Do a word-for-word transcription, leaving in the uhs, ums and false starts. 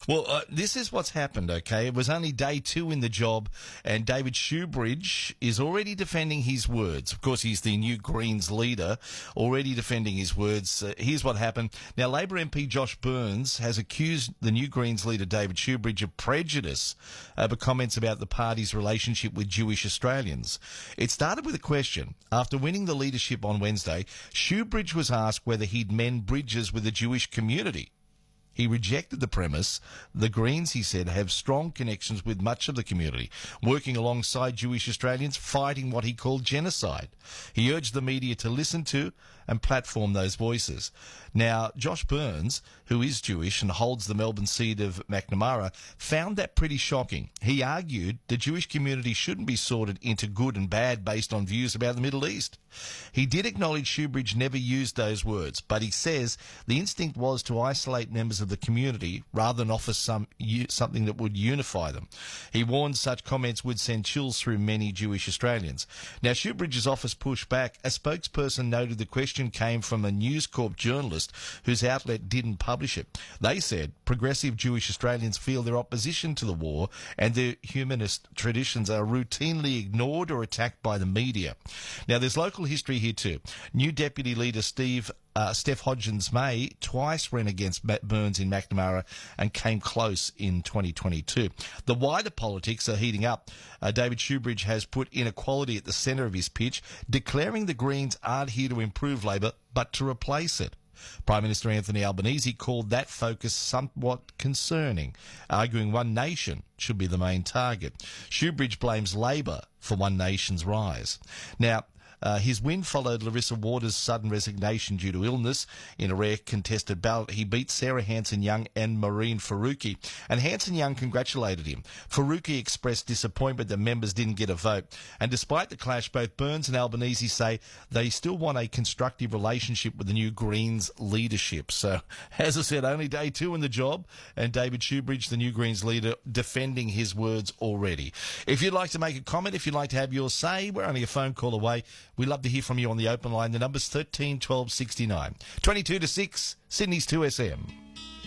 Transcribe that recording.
Well, uh, this is what's happened, okay? It was only day two in the job, and David Shoebridge is already defending his words. Of course, he's the new Greens leader, already defending his words. Uh, here's what happened. Now, Labor M P Josh Burns has accused the new Greens leader David Shoebridge of prejudice over comments about the party's relationship with Jewish Australians. It started with a question. After winning the leadership on Wednesday, Shoebridge was asked whether he'd mend bridges with the Jewish community. He rejected the premise. The Greens, he said, have strong connections with much of the community, working alongside Jewish Australians, fighting what he called genocide. He urged the media to listen to and platform those voices. Now, Josh Burns, who is Jewish and holds the Melbourne seat of Macnamara, found that pretty shocking. He argued the Jewish community shouldn't be sorted into good and bad based on views about the Middle East. He did acknowledge Shoebridge never used those words, but he says the instinct was to isolate members of the community rather than offer some something that would unify them. He warned such comments would send chills through many Jewish Australians. Now, Shoebridge's office pushed back. A spokesperson noted the question came from a News Corp journalist whose outlet didn't publish it. They said progressive Jewish Australians feel their opposition to the war and their humanist traditions are routinely ignored or attacked by the media. Now, there's local history here too. New Deputy Leader Steve Uh, Steph Hodgins-May twice ran against Matt Burns in Macnamara and came close in twenty twenty-two. The wider politics are heating up. Uh, David Shoebridge has put inequality at the centre of his pitch, declaring the Greens aren't here to improve Labor, but to replace it. Prime Minister Anthony Albanese called that focus somewhat concerning, arguing One Nation should be the main target. Shoebridge blames Labor for One Nation's rise. Now, Uh, his win followed Larissa Waters' sudden resignation due to illness. In a rare contested ballot, he beat Sarah Hanson-Young and Maureen Faruqi, and Hanson-Young congratulated him. Faruqi expressed disappointment that members didn't get a vote, and despite the clash, both Burns and Albanese say they still want a constructive relationship with the new Greens leadership. So, as I said, only day two in the job, and David Shoebridge, the new Greens leader, defending his words already. If you'd like to make a comment, if you'd like to have your say, we're only a phone call away. We'd love to hear from you on the open line. The number's thirteen twelve sixty-nine. twenty-two to six, Sydney's two S M.